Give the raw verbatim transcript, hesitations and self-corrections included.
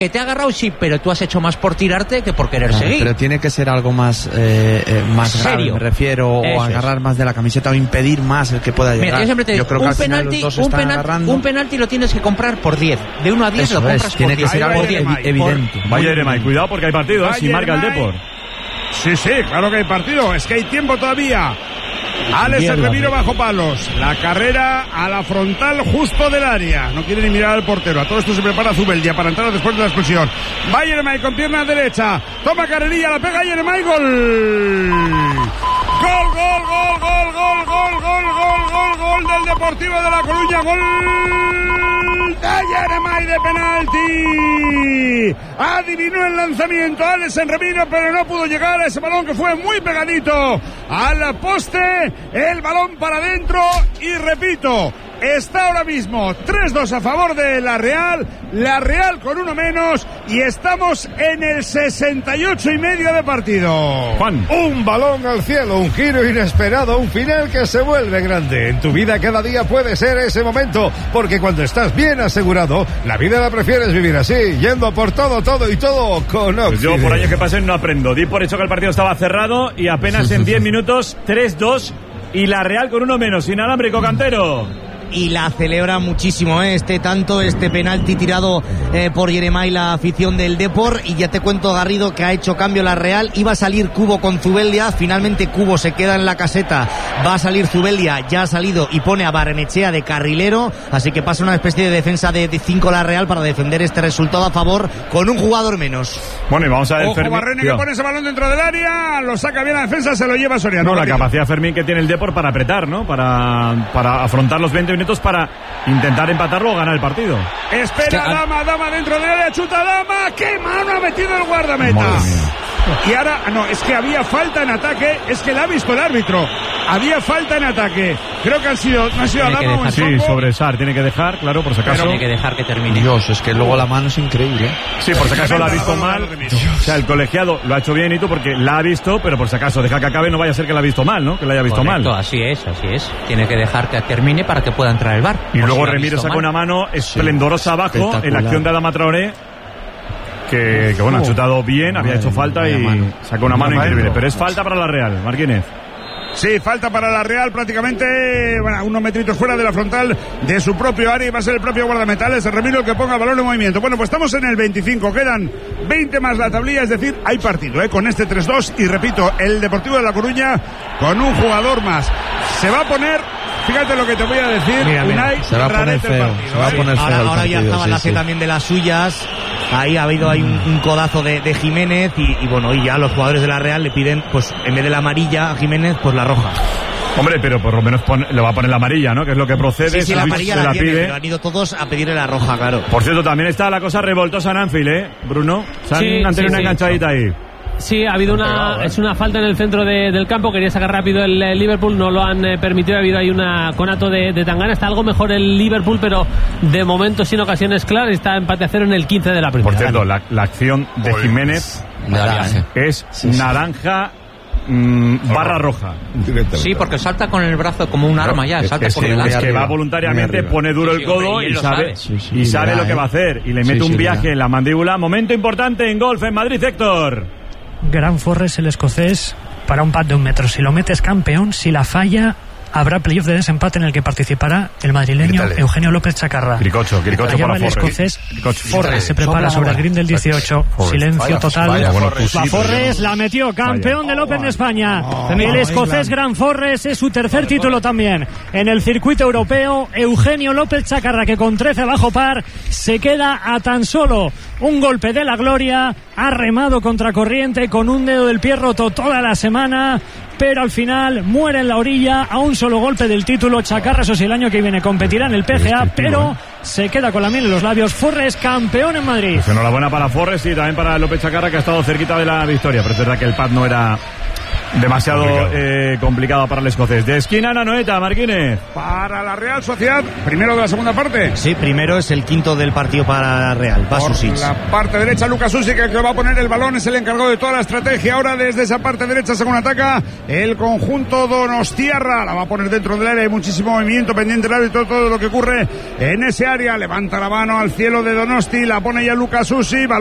Que te ha agarrado, sí, pero tú has hecho más por tirarte que por querer claro, seguir. Pero tiene que ser algo más eh, eh, más serio, grave, me refiero, Eso o agarrar es. más de la camiseta o impedir más el que pueda llegar. Mira, yo siempre te digo, yo creo un, que al penalti, final los dos un, están penalti, agarrando. un penalti lo tienes que comprar por diez. De uno a diez Eso lo compras es, por tiene diez. que ser algo evi- evidente. Vaya Yeremay, cuidado porque hay partido, ¿eh? Si marca el Depor. Sí, sí, claro que hay partido. Es que hay tiempo todavía. Alex el Remiro bajo palos. La carrera a la frontal justo del área. No quiere ni mirar al portero. A todo esto se prepara Zubeldia para entrar después de la expulsión. Va Yeremay con pierna derecha. Toma carrerilla, la pega Yeremay. Gol. Gol, gol, gol, gol, gol, gol, gol, gol, gol, gol del Deportivo de La Coruña. Gol de Yeremay de penalti. Adivinó el lanzamiento Alex en Remiro, pero no pudo llegar a ese balón que fue muy pegadito al poste. El balón para adentro y repito, está ahora mismo tres dos a favor de la Real, la Real con uno menos y estamos en el sesenta y ocho y medio de partido. Juan. Un balón al cielo, un giro inesperado, un final que se vuelve grande. En tu vida cada día puede ser ese momento, porque cuando estás bien asegurado, la vida la prefieres vivir así, yendo por todo, todo y todo con Oxide. Pues yo por años que pasen no aprendo. Di por hecho que el partido estaba cerrado y apenas en diez minutos tres dos y la Real con uno menos. Inalámbrico, Cantero. Y la celebra muchísimo, ¿eh? este tanto, este penalti tirado eh, por Yeremay, la afición del Depor. Y ya te cuento, Garrido, que ha hecho cambio la Real. Iba a salir Cubo con Zubeldia, finalmente Cubo se queda en la caseta, va a salir Zubeldia, ya ha salido y pone a Barrenechea de carrilero, así que pasa una especie de defensa de cinco la Real para defender este resultado a favor con un jugador menos. Bueno, y vamos a ver, Ojo, Fermín, Barrene tío. que pone ese balón dentro del área, lo saca bien la defensa, se lo lleva Soriano. No, la Martín. capacidad, Fermín, que tiene el Depor para apretar, ¿no? Para, para afrontar los veinte minutos para intentar empatarlo o ganar el partido. Espera, Es que, Dama, Dama dentro del área, chuta Dama, qué mano ha metido el guardameta. Madre mía. Y ahora, no, es que había falta en ataque, es que la ha visto el árbitro. Había falta en ataque. Creo que han sido, no ha sido Tiene que Dama o dejar. en Sí, sobre Sar, tiene que dejar, claro, por si acaso. Tiene que dejar que termine. Dios, es que luego la mano es increíble. Sí, por si acaso la ha visto mal. O sea, el colegiado lo ha hecho bien y tú porque la ha visto, pero por si acaso deja que acabe, no vaya a ser que la ha visto mal, ¿no? Que la haya visto Correcto, mal. así es, así es. Tiene que dejar que termine para que pueda entrar el V A R. Y Por luego si lo ha Remiro visto saca mal. una mano esplendorosa abajo en la espectacular. acción de Adama Traoré. Que, que bueno, ha chutado bien, había Madre hecho falta mía, y mano. sacó una mano Una increíble. mano. Pero es falta para la Real, Martínez. Sí, falta para la Real prácticamente, bueno, unos metritos fuera de la frontal de su propio área y va a ser el propio guardametales, el Remiro el que ponga el balón en movimiento. Bueno, pues estamos en el veinticinco, quedan veinte más la tablilla, es decir, hay partido, ¿eh? Con este tres dos y repito, el Deportivo de La Coruña con un jugador más. Se va a poner, fíjate lo que te voy a decir, Mira, mira, Unai se va a poner Rarete el feo, partido, se va a ¿eh? poner feo Ahora, el ahora ya partido, Zabal sí, hace sí. también de las suyas. Ahí ha habido ahí un, un codazo de, de Jiménez y, y bueno, y ya los jugadores de la Real le piden, pues en vez de la amarilla a Jiménez, pues la roja. Hombre, pero por lo menos pone- le va a poner la amarilla, ¿no? Que es lo que procede. Sí, sí, se la la- amarilla se la, la tiene, pide. pero han ido todos a pedirle la roja, claro. Por cierto, también está la cosa revoltosa en Anfield, ¿eh, Bruno? Se han, Sí, han tenido sí, una sí. enganchadita ahí. Sí, ha habido una, es una falta en el centro de- del campo, quería sacar rápido el, el Liverpool, no lo han eh, permitido, ha habido ahí una conato de, de Tangana, está algo mejor el Liverpool, pero de momento sin ocasiones claras, está empate a cero en el quince de la primera. Por cierto, la, la acción de Jiménez Naranja. es naranja mm, barra roja. Sí, porque salta con el brazo como un arma ya, Es, salta es por que, delante. es que va voluntariamente, muy arriba. pone duro Sí, el sí, codo hombre, y y él lo sabe, sabe. Sí, sí, y sabe le da, lo que ¿eh? va a hacer. Y le Sí, mete sí, un le viaje da. en la mandíbula. Momento importante en golf en Madrid, Héctor. Gran Forres, el escocés, para un pat de un metro. Si lo metes campeón, si la falla, habrá playoff de desempate en el que participará el madrileño Grítale. Eugenio López Chacarra. Quiricocho, Quiricocho La lleva para el Forres. escocés. Quiricocho. Forres se prepara sobre el green del dieciocho. Silencio total. Vaya, bueno, tú sí, La pero Forres yo no. la metió, campeón Vaya. del Open de España. El escocés Gran Forres es su tercer título también en el circuito europeo. Eugenio López Chacarra, que con trece bajo par se queda a tan solo un golpe de la gloria. Ha remado contracorriente con un dedo del pie roto toda la semana, pero al final muere en la orilla a un solo golpe del título. Chacarra, eso sí, el año que viene competirá en el P G A, pero se queda con la miel en los labios. Forres, campeón en Madrid. Pues enhorabuena para Forres y también para López Chacarra, que ha estado cerquita de la victoria. Pero es verdad que el pad no era Demasiado complicado, eh, complicado para el escocés. De esquina a Anoeta, Marquínez. Para la Real Sociedad, primero de la segunda parte. Sí, primero es el quinto del partido para la Real. Va Susic. La parte derecha, Lucas Susic, el que va a poner el balón, es el encargado de toda la estrategia. Ahora desde esa parte derecha, según ataca el conjunto donostiarra. La va a poner dentro del área, hay muchísimo movimiento pendiente del árbitro, todo lo que ocurre en ese área. Levanta la mano al cielo de Donosti, la pone ya Lucas Susic.